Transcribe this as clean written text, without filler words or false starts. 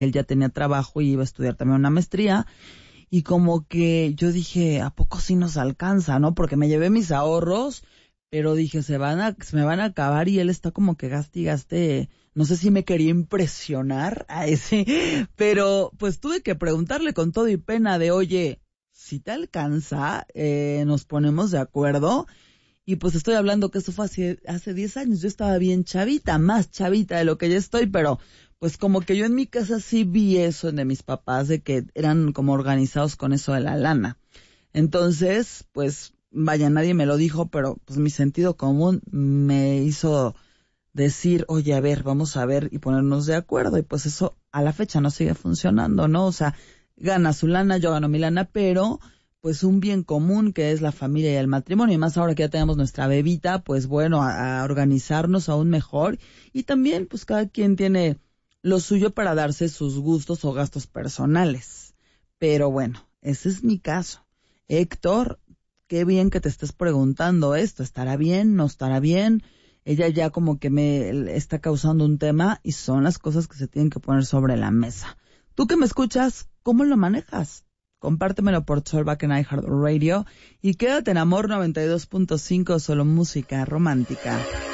él ya tenía trabajo y iba a estudiar también una maestría. Y como que yo dije, ¿a poco sí nos alcanza, no? Porque me llevé mis ahorros, pero dije, se me van a acabar y él está como que gaste y gaste. No sé si me quería impresionar a ese, pero pues tuve que preguntarle con todo y pena de, oye, si te alcanza, nos ponemos de acuerdo. Y pues estoy hablando que eso fue hace 10 años. Yo estaba bien chavita, más chavita de lo que ya estoy, pero pues como que yo en mi casa sí vi eso de mis papás, de que eran como organizados con eso de la lana. Entonces, pues vaya, nadie me lo dijo, pero pues mi sentido común me hizo decir, oye, a ver, vamos a ver y ponernos de acuerdo. Y pues eso a la fecha no sigue funcionando, ¿no? O sea, gana su lana, yo gano mi lana, pero pues un bien común que es la familia y el matrimonio, y más ahora que ya tenemos nuestra bebita, pues bueno, a organizarnos aún mejor, y también pues cada quien tiene lo suyo para darse sus gustos o gastos personales. Pero bueno, ese es mi caso. Héctor, qué bien que te estés preguntando esto, ¿estará bien? ¿No estará bien? Ella ya como que me está causando un tema y son las cosas que se tienen que poner sobre la mesa. Tú que me escuchas, ¿cómo lo manejas? Compártemelo por Soulback en iHeartRadio y quédate en Amor 92.5, solo música romántica.